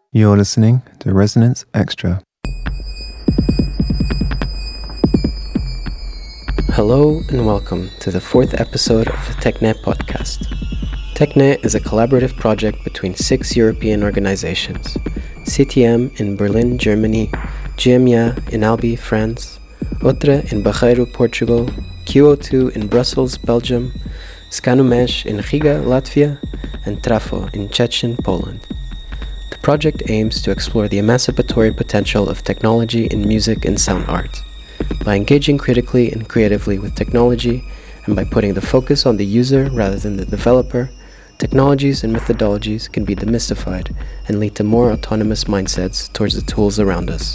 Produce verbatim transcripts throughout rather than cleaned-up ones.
You're listening to Resonance Extra. Hello and welcome to the fourth episode of the TechNet podcast. TechNet is a collaborative project between six European organizations: C T M in Berlin, Germany; G M I A in Albi, France; Outra in Barreiro, Portugal; Q O two in Brussels, Belgium; Scanumesh in Riga, Latvia; and Trafo in Szczecin, Poland. The project aims to explore the emancipatory potential of technology in music and sound art, by engaging critically and creatively with technology, and by putting the focus on the user rather than the developer. Technologies and methodologies can be demystified and lead to more autonomous mindsets towards the tools around us.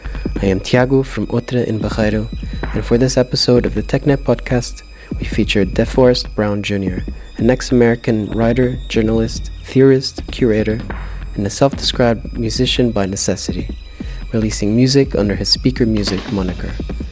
I am Tiago from Outra in Barreiro, and for this episode of the TechNet podcast, we featured DeForest Brown Junior, an ex-American writer, journalist, theorist, curator, and a self-described musician by necessity, releasing music under his Speaker Music moniker.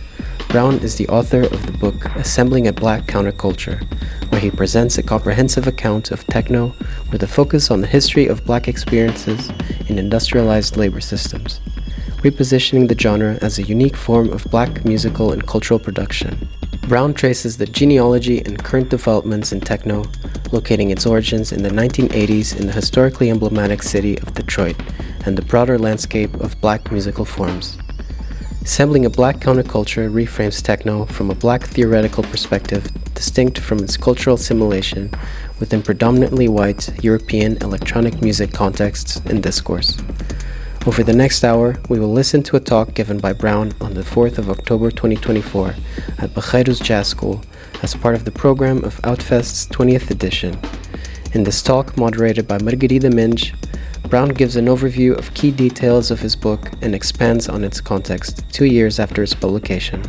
Brown is the author of the book Assembling a Black Counterculture, where he presents a comprehensive account of techno with a focus on the history of black experiences in industrialized labor systems, repositioning the genre as a unique form of black musical and cultural production. Brown traces the genealogy and current developments in techno, locating its origins in the nineteen eighties in the historically emblematic city of Detroit and the broader landscape of black musical forms. Assembling a Black Counterculture reframes techno from a black theoretical perspective distinct from its cultural assimilation within predominantly white European electronic music contexts and discourse. Over the next hour, we will listen to a talk given by Brown on the fourth of October twenty twenty-four at Barreiro's Jazz School as part of the program of Outfest's twentieth edition. In this talk, moderated by Margarida Minge, Brown gives an overview of key details of his book and expands on its context two years after its publication.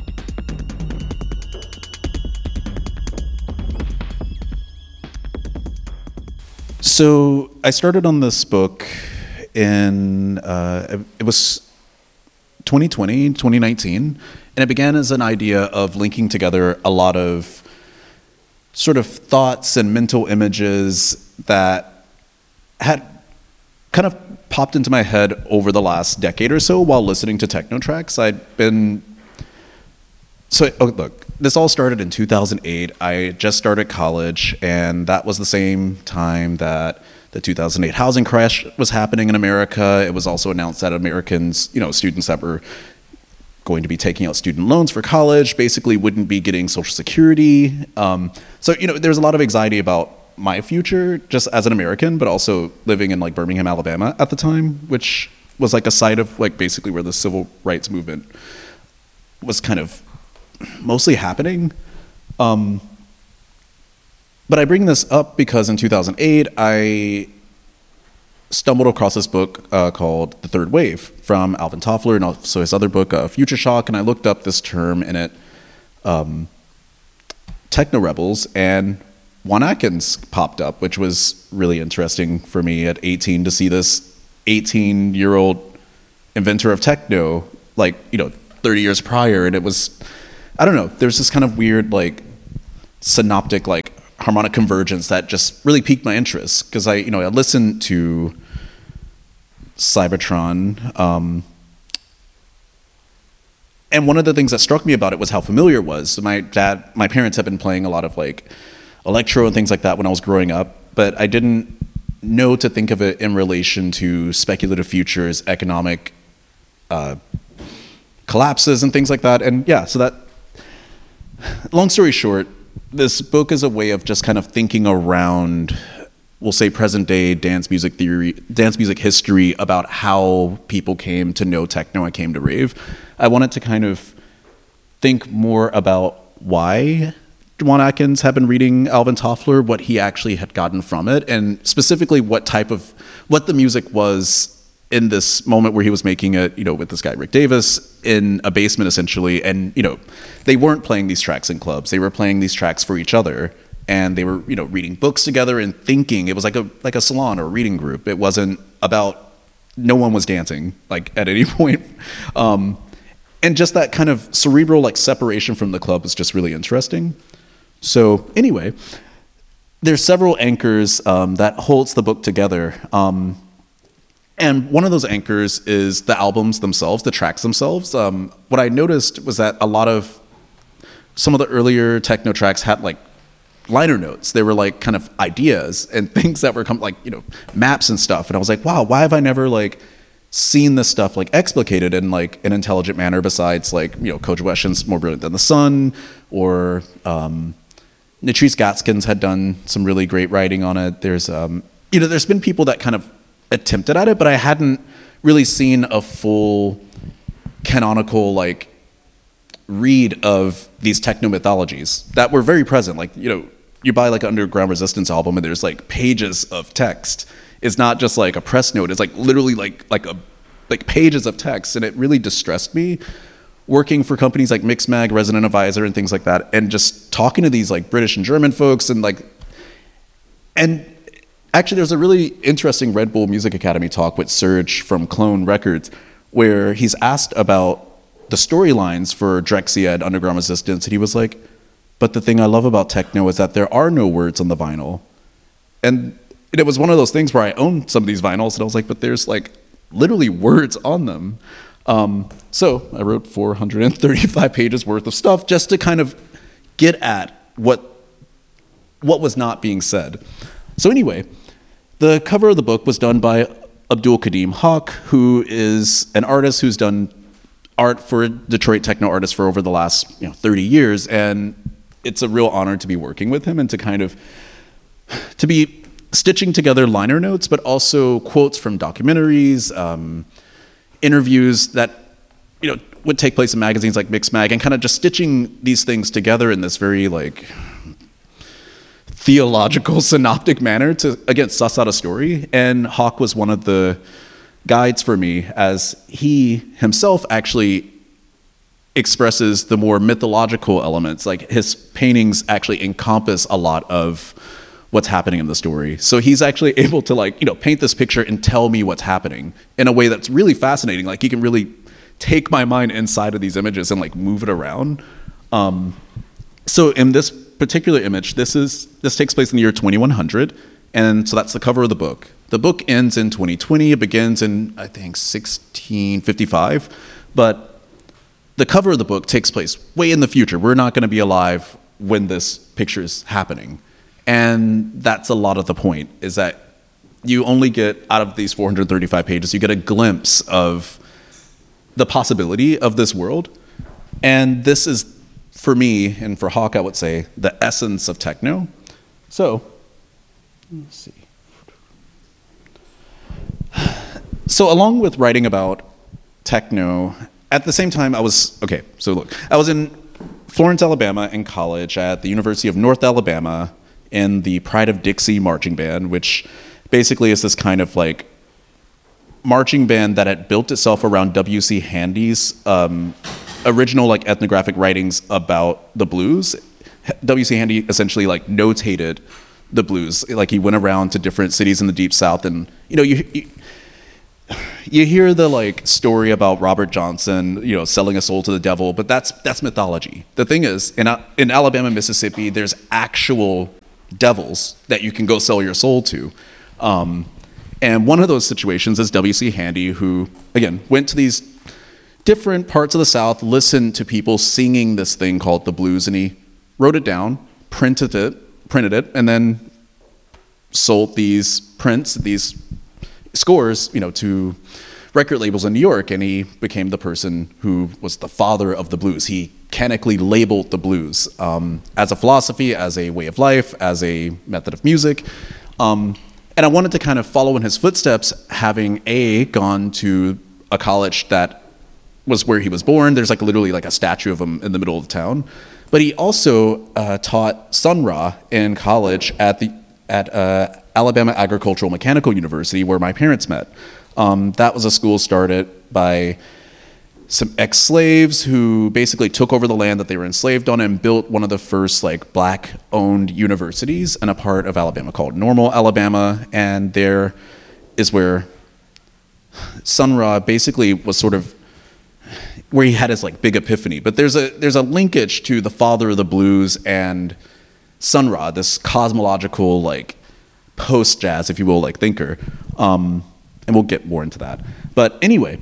So I started on this book in, uh, it was twenty twenty, twenty nineteen, and it began as an idea of linking together a lot of sort of thoughts and mental images that had kind of popped into my head over the last decade or so while listening to techno tracks. I'd been, so oh, look, this all started in two thousand eight. I just started college, and that was the same time that the two thousand eight housing crash was happening in America. It was also announced that Americans, you know, students that were going to be taking out student loans for college basically wouldn't be getting Social Security. Um, so, you know, there's a lot of anxiety about my future just as an American, but also living in like Birmingham, Alabama at the time, which was like a site of like basically where the civil rights movement was kind of mostly happening. Um, But I bring this up because in two thousand eight, I stumbled across this book uh, called The Third Wave from Alvin Toffler, and also his other book, uh, Future Shock, and I looked up this term in it, um, techno rebels, and Juan Atkins popped up, which was really interesting for me at eighteen to see this eighteen-year-old inventor of techno, like, you know, thirty years prior, and it was, I don't know, there's this kind of weird, like, synoptic, like, harmonic convergence that just really piqued my interest, because I, you know, I listened to Cybertron, um, and one of the things that struck me about it was how familiar it was. So my dad, my parents had been playing a lot of like electro and things like that when I was growing up, but I didn't know to think of it in relation to speculative futures, economic uh, collapses and things like that. And yeah, so that, long story short, this book is a way of just kind of thinking around, we'll say, present day dance music theory, dance music history about how people came to know techno and came to rave. I wanted to kind of think more about why Juan Atkins had been reading Alvin Toffler, what he actually had gotten from it, and specifically what type of, what the music was in this moment where he was making it, you know, with this guy, Rick Davis, in a basement essentially. And, you know, they weren't playing these tracks in clubs. They were playing these tracks for each other. And they were, you know, reading books together and thinking. It was like a like a salon or a reading group. It wasn't about, no one was dancing, like, at any point. Um, and just that kind of cerebral, like, separation from the club was just really interesting. So, anyway, there's several anchors um, that holds the book together. Um, And one of those anchors is the albums themselves, the tracks themselves. Um, what I noticed was that a lot of some of the earlier techno tracks had like liner notes. They were like kind of ideas and things that were come like, you know, maps and stuff. And I was like, wow, why have I never like seen this stuff like explicated in like an intelligent manner besides like, you know, Koji Ueshin's More Brilliant Than the Sun, or um, Latrice Gaskins had done some really great writing on it. There's, um, you know, there's been people that kind of attempted at it, but I hadn't really seen a full canonical like read of these techno mythologies that were very present. Like, you know, you buy like an Underground Resistance album and there's like pages of text. It's not just like a press note. It's like literally like like a like pages of text, and it really distressed me working for companies like Mixmag, Resident Advisor, and things like that, and just talking to these like British and German folks, and like and actually there's a really interesting Red Bull Music Academy talk with Serge from Clone Records where he's asked about the storylines for Drexciya and Underground Resistance, and he was like, but the thing I love about techno is that there are no words on the vinyl. And it was one of those things where I owned some of these vinyls, and I was like, but there's like literally words on them. Um, so I wrote four hundred thirty-five pages worth of stuff just to kind of get at what what was not being said. So anyway, the cover of the book was done by Abdul Kadim Haq, who is an artist who's done art for Detroit techno artists for over the last you know, thirty years, and it's a real honor to be working with him and to kind of to be stitching together liner notes, but also quotes from documentaries, um, interviews that you know would take place in magazines like Mixmag, and kind of just stitching these things together in this very like theological, synoptic manner to again suss out a story. And Hawk was one of the guides for me, as he himself actually expresses the more mythological elements. Like his paintings actually encompass a lot of what's happening in the story. So he's actually able to like, you know, paint this picture and tell me what's happening in a way that's really fascinating. Like he can really take my mind inside of these images and like move it around. Um, so in this particular image, this is this takes place in the year twenty-one hundred, and so that's the cover of the book. The book ends in twenty twenty. It begins in, I think, sixteen fifty-five, but the cover of the book takes place way in the future. We're not going to be alive when this picture is happening. And that's a lot of the point, is that you only get, out of these four hundred thirty-five pages, you get a glimpse of the possibility of this world. And this is, for me, and for Hawk, I would say, the essence of techno. So, let's see. So along with writing about techno, at the same time I was, okay, so look, I was in Florence, Alabama in college at the University of North Alabama in the Pride of Dixie marching band, which basically is this kind of like marching band that had built itself around W C Handy's um, original like ethnographic writings about the blues. W C Handy essentially like notated the blues. Like he went around to different cities in the Deep South, and you know, you, you you hear the like story about Robert Johnson, you know, selling a soul to the devil, but that's that's mythology. The thing is, in in Alabama, Mississippi, there's actual devils that you can go sell your soul to. Um, and one of those situations is W C Handy, who again went to these different parts of the South, listened to people singing this thing called the blues, and he wrote it down, printed it, printed it, and then sold these prints, these scores, you know, to record labels in New York, and he became the person who was the father of the blues. He canonically labeled the blues um, as a philosophy, as a way of life, as a method of music. Um, and I wanted to kind of follow in his footsteps, having A, gone to a college that was where he was born. There's like literally like a statue of him in the middle of the town. But he also uh, taught Sun Ra in college at the at uh, Alabama Agricultural Mechanical University, where my parents met. Um, that was a school started by some ex-slaves who basically took over the land that they were enslaved on and built one of the first like black-owned universities in a part of Alabama called Normal, Alabama. And there is where Sun Ra basically was sort of where he had his like big epiphany. But there's a there's a linkage to the father of the blues and Sun Ra, this cosmological like post-jazz, if you will, like thinker. Um, and we'll get more into that. But anyway,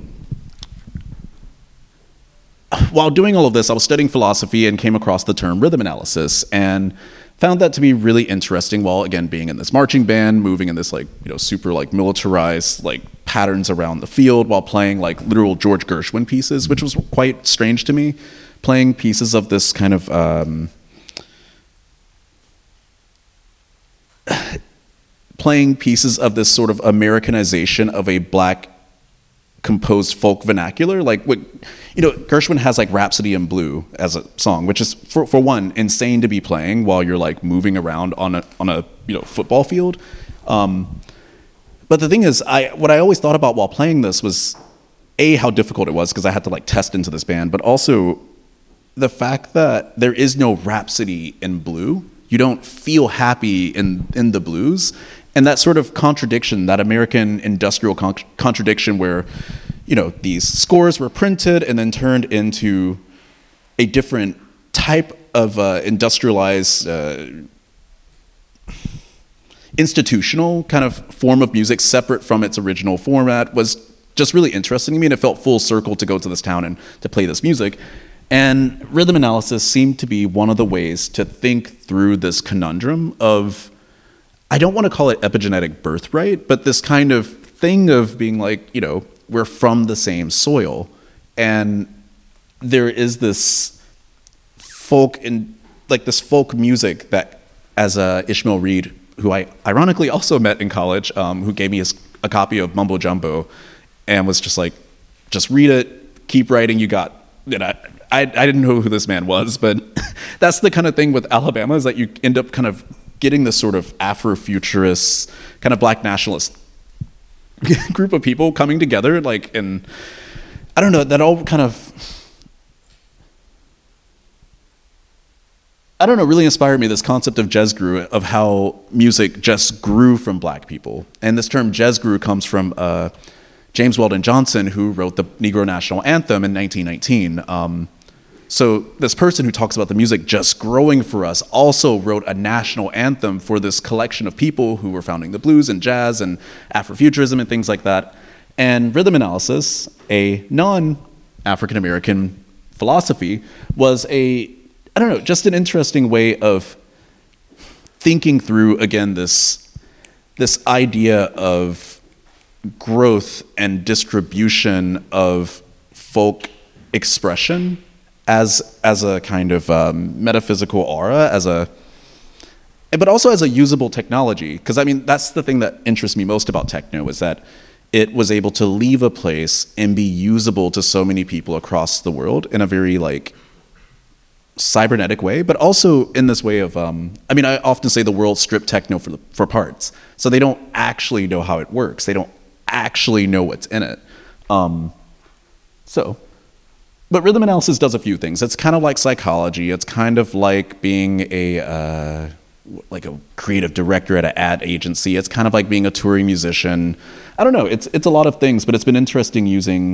while doing all of this, I was studying philosophy and came across the term rhythm analysis and found that to be really interesting while, again, being in this marching band, moving in this like, you know, super like militarized like patterns around the field while playing like literal George Gershwin pieces, which was quite strange to me, playing pieces of this kind of um, playing pieces of this sort of Americanization of a black composed folk vernacular. Like what, you know, Gershwin has like Rhapsody in Blue as a song, which is for, for one, insane to be playing while you're like moving around on a, on a, you know, football field. Um, but the thing is, I, what I always thought about while playing this was A, how difficult it was because I had to like test into this band, but also the fact that there is no Rhapsody in Blue. You don't feel happy in, in the blues. And that sort of contradiction, that American industrial con- contradiction where, you know, these scores were printed and then turned into a different type of uh, industrialized, uh, institutional kind of form of music separate from its original format was just really interesting to me, and it felt full circle to go to this town and to play this music. And rhythm analysis seemed to be one of the ways to think through this conundrum of, I don't want to call it epigenetic birthright, but this kind of thing of being like, you know, we're from the same soil. And there is this folk in like this folk music that as uh, Ishmael Reed, who I ironically also met in college, um, who gave me a, a copy of Mumbo Jumbo and was just like, just read it, keep writing, you got, you know, I, I didn't know who this man was, but that's the kind of thing with Alabama is that you end up kind of getting this sort of Afrofuturist, kind of black nationalist group of people coming together, like, and I don't know, that all kind of, I don't know, really inspired me, this concept of jazz grew, of how music just grew from black people. And this term jazz grew comes from uh, James Weldon Johnson, who wrote the Negro National Anthem in nineteen nineteen. Um, So this person who talks about the music just growing for us also wrote a national anthem for this collection of people who were founding the blues and jazz and Afrofuturism and things like that. And rhythm analysis, a non-African American philosophy, was a, I don't know, just an interesting way of thinking through, again, this, this idea of growth and distribution of folk expression as as a kind of um, metaphysical aura, as a, but also as a usable technology. Because I mean, that's the thing that interests me most about techno, is that it was able to leave a place and be usable to so many people across the world in a very like cybernetic way, but also in this way of, um, I mean, I often say the world stripped techno for the, for parts, so they don't actually know how it works. They don't actually know what's in it. Um, so. But rhythm analysis does a few things. It's kind of like psychology. It's kind of like being a uh, like a creative director at an ad agency. It's kind of like being a touring musician. I don't know. It's it's a lot of things, but it's been interesting using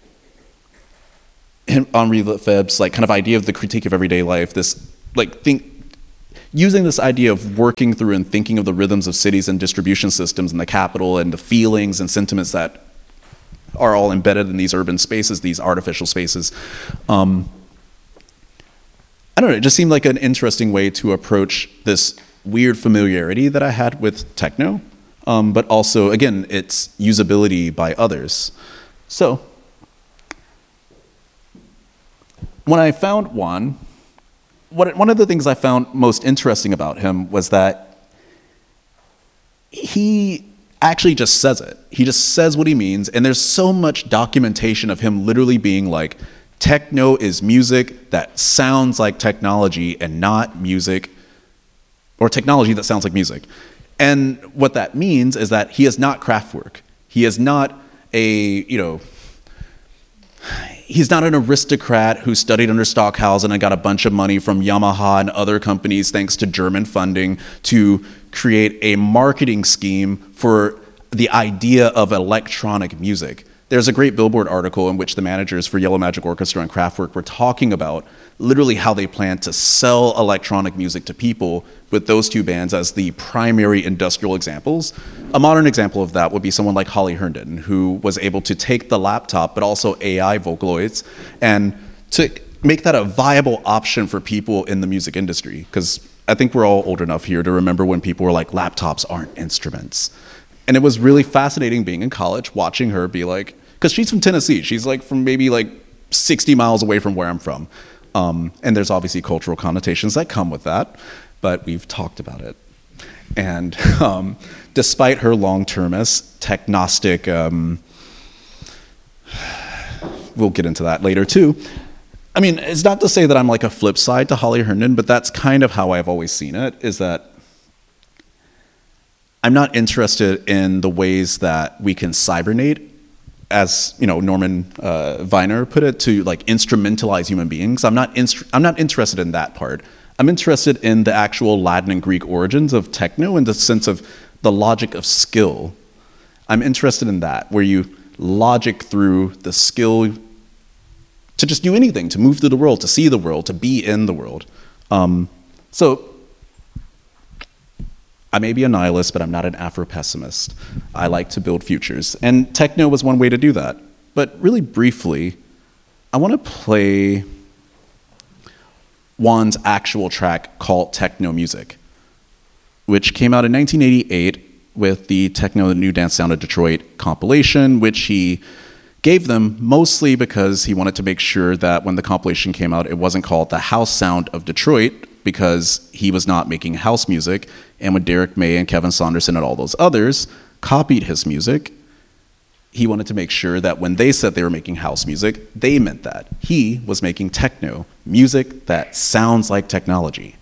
Henri Lefebvre's like kind of idea of the critique of everyday life. This like think using this idea of working through and thinking of the rhythms of cities and distribution systems and the capital and the feelings and sentiments that are all embedded in these urban spaces, these artificial spaces. Um, I don't know, it just seemed like an interesting way to approach this weird familiarity that I had with techno, um, but also, again, its usability by others. So, when I found Juan, what, one of the things I found most interesting about him was that he actually just says it. He just says what he means, and there's so much documentation of him literally being like, techno is music that sounds like technology and not music, or technology that sounds like music. And what that means is that he is not Kraftwerk. He is not a, you know, he's not an aristocrat who studied under Stockhausen and got a bunch of money from Yamaha and other companies thanks to German funding to create a marketing scheme for the idea of electronic music. There's a great Billboard article in which the managers for Yellow Magic Orchestra and Kraftwerk were talking about literally how they plan to sell electronic music to people with those two bands as the primary industrial examples. A modern example of that would be someone like Holly Herndon, who was able to take the laptop, but also A I Vocaloids, and to make that a viable option for people in the music industry. Because I think we're all old enough here to remember when people were like, laptops aren't instruments. And it was really fascinating being in college, watching her be like, because she's from Tennessee. She's like from maybe like sixty miles away from where I'm from. Um, and there's obviously cultural connotations that come with that, but we've talked about it. And um, despite her long-termist, technostic, um, we'll get into that later too. I mean, it's not to say that I'm like a flip side to Holly Herndon, but that's kind of how I've always seen it, is that I'm not interested in the ways that we can cybernate, as you know, Norman uh, Viner put it, to like instrumentalize human beings. I'm not instru- I'm not interested in that part. I'm interested in the actual Latin and Greek origins of techno in the sense of the logic of skill. I'm interested in that, where you logic through the skill to just do anything, to move through the world, to see the world, to be in the world. Um, so. I may be a nihilist, but I'm not an Afro-pessimist. I like to build futures. And techno was one way to do that. But really briefly, I want to play Juan's actual track called Techno Music, which came out in nineteen eighty-eight with the Techno, the New Dance Sound of Detroit compilation, which he gave them mostly because he wanted to make sure that when the compilation came out, it wasn't called the House Sound of Detroit, because he was not making house music. And when Derek May and Kevin Saunderson and all those others copied his music, he wanted to make sure that when they said they were making house music, they meant that. He was making techno, music that sounds like technology.